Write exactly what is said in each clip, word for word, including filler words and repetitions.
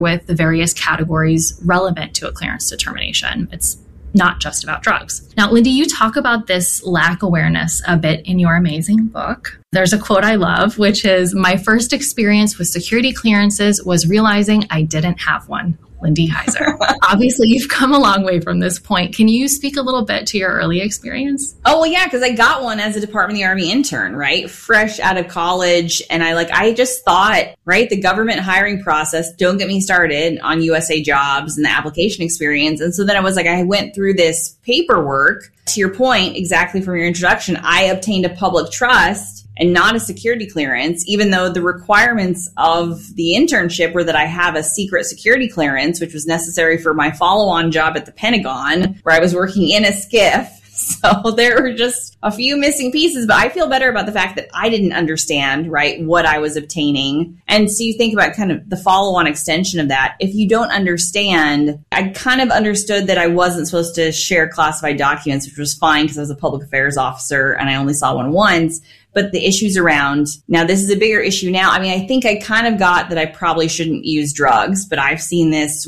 with the various categories relevant to a clearance determination. It's not just about drugs. Now, Lindy, you talk about this lack awareness a bit in your amazing book. There's a quote I love, which is, "My first experience with security clearances was realizing I didn't have one." Lindy Heiser. Obviously, you've come a long way from this point. Can you speak a little bit to your early experience? Oh, well, yeah, because I got one as a Department of the Army intern, right? Fresh out of college. And I like, I just thought, right, the government hiring process, don't get me started on U S A Jobs and the application experience. And so then I was like, I went through this paperwork. To your point, exactly from your introduction, I obtained a public trust and not a security clearance, even though the requirements of the internship were that I have a secret security clearance, which was necessary for my follow-on job at the Pentagon, where I was working in a skiff. So there were just a few missing pieces, but I feel better about the fact that I didn't understand, right, what I was obtaining. And so you think about kind of the follow-on extension of that. If you don't understand, I kind of understood that I wasn't supposed to share classified documents, which was fine because I was a public affairs officer and I only saw one once. But the issues around, now this is a bigger issue now. I mean, I think I kind of got that I probably shouldn't use drugs, but I've seen this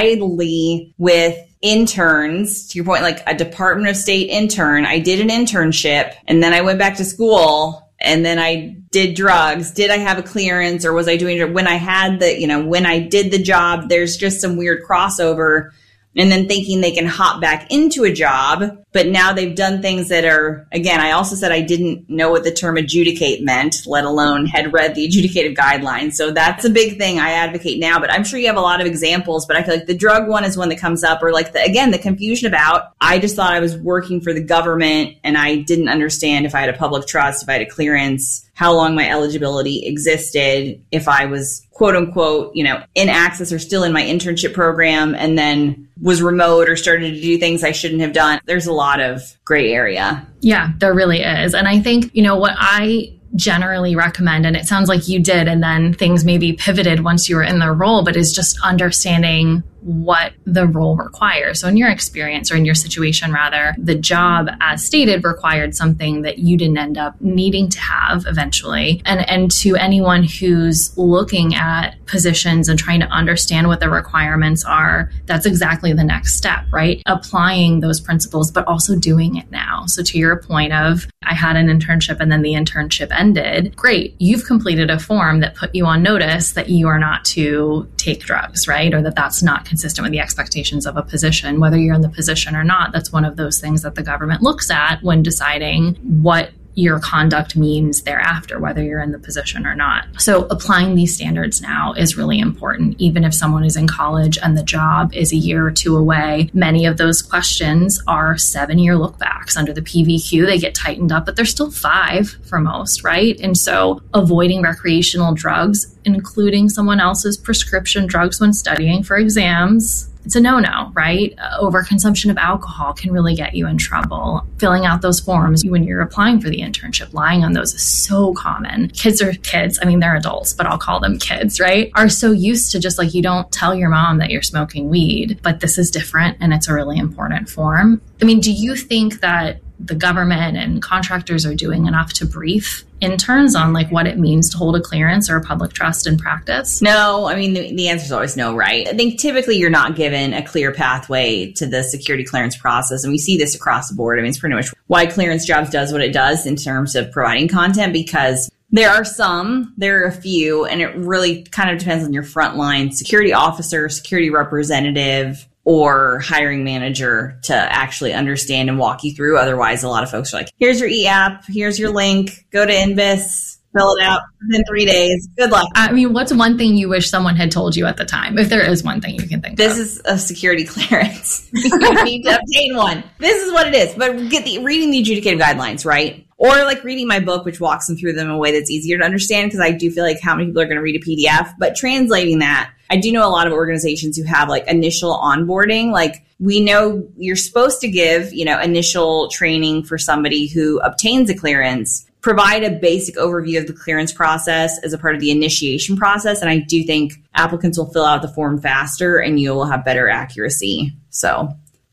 widely with interns, to your point, like a Department of State intern. I did an internship and then I went back to school and then I did drugs. Did I have a clearance or was I doing it when I had the, you know, when I did the job, there's just some weird crossover. And then thinking they can hop back into a job, but now they've done things that are, again, I also said I didn't know what the term adjudicate meant, let alone had read the adjudicative guidelines. So that's a big thing I advocate now, but I'm sure you have a lot of examples, but I feel like the drug one is one that comes up, or like, the, again, the confusion about, I just thought I was working for the government and I didn't understand if I had a public trust, if I had a clearance, how long my eligibility existed, if I was quote unquote, you know, in access or still in my internship program and then was remote or started to do things I shouldn't have done. There's a lot of gray area. Yeah, there really is. And I think, you know, what I generally recommend, and it sounds like you did, and then things maybe pivoted once you were in the role, but is just understanding what the role requires. So in your experience, or in your situation rather, the job as stated required something that you didn't end up needing to have eventually. And and to anyone who's looking at positions and trying to understand what the requirements are, that's exactly the next step, right? Applying those principles, but also doing it now. So to your point of, I had an internship and then the internship ended. Great. You've completed a form that put you on notice that you are not to take drugs, right? Or that that's not consistent with the expectations of a position, whether you're in the position or not. That's one of those things that the government looks at when deciding what your conduct means thereafter, whether you're in the position or not. So applying these standards now is really important, even if someone is in college and the job is a year or two away. Many of those questions are seven-year lookbacks. Under the P V Q, they get tightened up, but they're still five for most, right? And so avoiding recreational drugs, including someone else's prescription drugs when studying for exams, it's a no-no, right? Uh, overconsumption of alcohol can really get you in trouble. Filling out those forms when you're applying for the internship, lying on those is so common. Kids are kids. I mean, they're adults, but I'll call them kids, right? Are so used to just like, you don't tell your mom that you're smoking weed, but this is different and it's a really important form. I mean, do you think that the government and contractors are doing enough to brief interns on like what it means to hold a clearance or a public trust in practice? No, I mean, the, the answer is always no, right? I think typically you're not given a clear pathway to the security clearance process. And we see this across the board. I mean, it's pretty much why Clearance Jobs does what it does in terms of providing content, because there are some, there are a few, and it really kind of depends on your frontline security officer, security representative, or hiring manager to actually understand and walk you through. Otherwise, a lot of folks are like, here's your e-app, here's your link, go to Invis, fill it out within three days. Good luck. I mean, what's one thing you wish someone had told you at the time? If there is one thing you can think this of. This is a security clearance. You need to obtain one. This is what it is. But get the reading the adjudicative guidelines, right? Or like reading my book, which walks them through them in a way that's easier to understand, because I do feel like how many people are going to read a P D F, but translating that. I do know a lot of organizations who have like initial onboarding. Like we know you're supposed to give, you know, initial training for somebody who obtains a clearance, provide a basic overview of the clearance process as a part of the initiation process. And I do think applicants will fill out the form faster and you will have better accuracy. So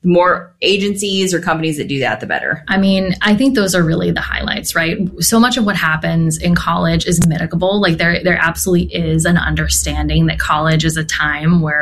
The more agencies or companies that do that, the better. I mean, I think those are really the highlights, right? So much of what happens in college is mitigable. Like there, there absolutely is an understanding that college is a time where